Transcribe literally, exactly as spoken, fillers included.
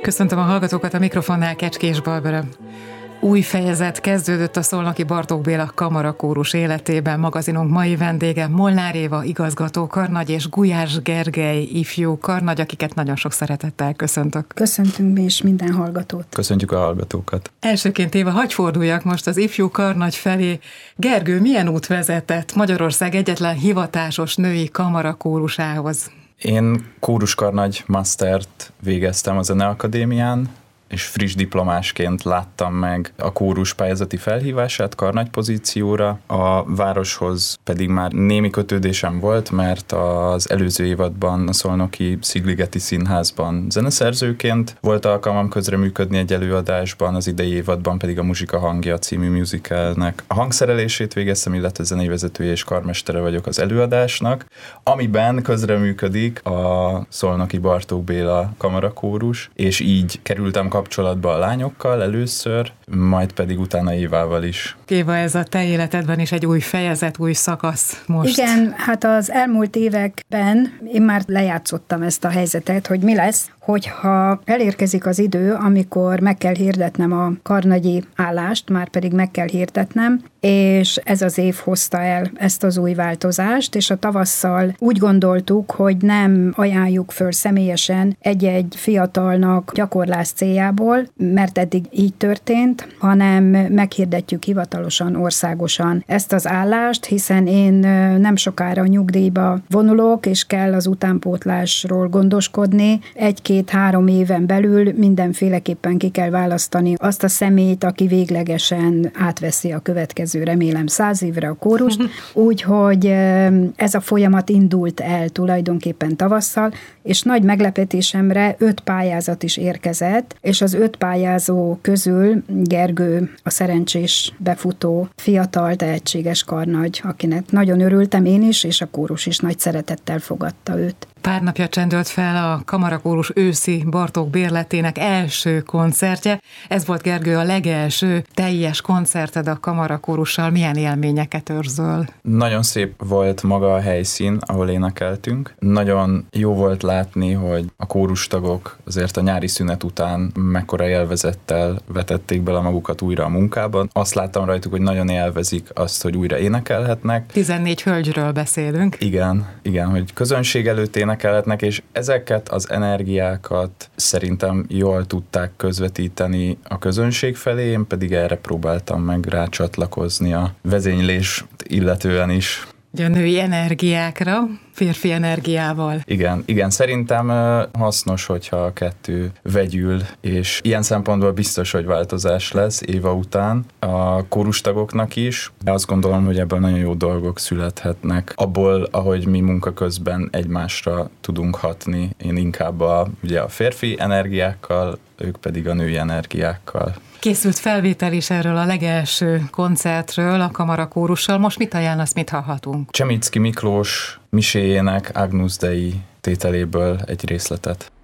Köszöntöm a hallgatókat, a mikrofonnál Kecskés Barbara. Új fejezet kezdődött a Szolnoki Bartók Béla Kamarakórus életében. Magazinunk mai vendége Molnár Éva igazgató karnagy és Gulyás Gergely ifjú karnagy, akiket nagyon sok szeretettel köszöntök. Köszöntünk mi is minden hallgatót. Köszöntjük a hallgatókat. Elsőként Éva, hadd forduljak most az ifjú karnagy felé. Gergő, milyen út vezetett Magyarország egyetlen hivatásos női kamarakórusához? Én kóruskarnagy mastert végeztem a Zeneakadémián, és friss diplomásként láttam meg a kórus pályázati felhívását karnagy pozícióra. A városhoz pedig már némi kötődésem volt, mert az előző évadban a Szolnoki Szigligeti Színházban zeneszerzőként volt alkalmam közreműködni egy előadásban, az idei évadban pedig a Muzsika hangja című musicalnek a hangszerelését végeztem, illetve zenei vezetője és karmestere vagyok az előadásnak, amiben közreműködik a Szolnoki Bartók Béla Kamarakórus, és így kerültem kapcsolatba a lányokkal először, majd pedig utána Évával is. Éva, ez a te életedben is egy új fejezet, új szakasz most. Igen, hát az elmúlt években én már lejátszottam ezt a helyzetet, hogy mi lesz, hogyha elérkezik az idő, amikor meg kell hirdetnem a karnagyi állást, már pedig meg kell hirdetnem, és ez az év hozta el ezt az új változást, és a tavasszal úgy gondoltuk, hogy nem ajánljuk föl személyesen egy-egy fiatalnak gyakorlás céljából, mert eddig így történt, hanem meghirdetjük hivatalosan, országosan ezt az állást, hiszen én nem sokára nyugdíjba vonulok, és kell az utánpótlásról gondoskodni. Egy-két-három éven belül mindenféleképpen ki kell választani azt a személyt, aki véglegesen átveszi a következő, remélem száz évre a kórust. Úgyhogy ez a folyamat indult el tulajdonképpen tavasszal, és nagy meglepetésemre öt pályázat is érkezett, és az öt pályázó közül Gergő a szerencsés befutó, fiatal, tehetséges karnagy, akinek nagyon örültem én is, és a kórus is nagy szeretettel fogadta őt. Pár napja csendült fel a Kamarakórus őszi Bartók bérletének első koncertje. Ez volt, Gergő, a legelső teljes koncerted a Kamarakórussal. Milyen élményeket őrzöl? Nagyon szép volt maga a helyszín, ahol énekeltünk. Nagyon jó volt látni, hogy a kórustagok azért a nyári szünet után mekkora élvezettel vetették bele magukat újra a munkában. Azt láttam rajtuk, hogy nagyon élvezik azt, hogy újra énekelhetnek. tizennégy hölgyről beszélünk. Igen, igen, hogy közönség előtt énekelhetnek, és ezeket az energiákat szerintem jól tudták közvetíteni a közönség felé, én pedig erre próbáltam meg rácsatlakozni a vezénylés illetően is. A női energiákra, férfi energiával. Igen, igen, szerintem hasznos, hogyha a kettő vegyül, és ilyen szempontból biztos, hogy változás lesz Éva után a kórustagoknak is. Azt gondolom, hogy ebből nagyon jó dolgok születhetnek. Abból, ahogy mi munka közben egymásra tudunk hatni, én inkább a, ugye a férfi energiákkal, ők pedig a női energiákkal. Készült felvétel is erről a legelső koncertről a Kamarakórussal. Most mit ajánlasz, mit hallhatunk? Csemicki Miklós miséjének Agnus Dei tételéből egy részletet.